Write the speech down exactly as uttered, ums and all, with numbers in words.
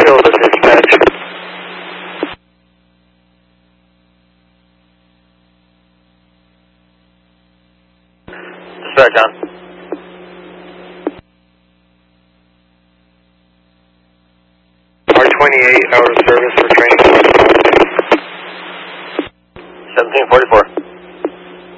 Still the dispatch. Dispatch on. R twenty-eight hour service for training.